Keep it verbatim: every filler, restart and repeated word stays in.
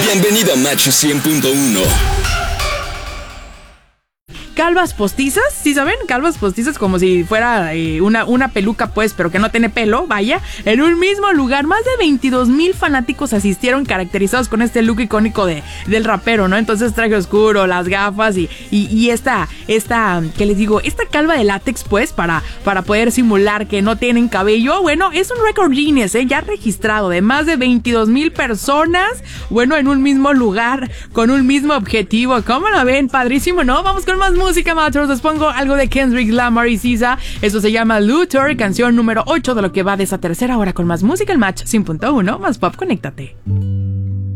Bienvenido a Match cien punto uno. Calvas postizas, ¿sí saben? Calvas postizas como si fuera eh, una, una peluca pues, pero que no tiene pelo, vaya. En un mismo lugar, más de veintidós mil fanáticos asistieron caracterizados con este look icónico de, del rapero, ¿no? Entonces traje oscuro, las gafas y, y, y esta, esta, ¿qué les digo? Esta calva de látex pues, para, para poder simular que no tienen cabello. Bueno, es un récord Guinness, ¿eh? Ya registrado de más de veintidós mil personas, bueno, en un mismo lugar, con un mismo objetivo. ¿Cómo lo ven? Padrísimo, ¿no? Vamos con más música, matros. Les pongo algo de Kendrick Lamar y S Z A. Eso se llama Luther, canción número ocho de lo que va de esa tercera hora con más música. El Match cien punto uno, más pop, conéctate.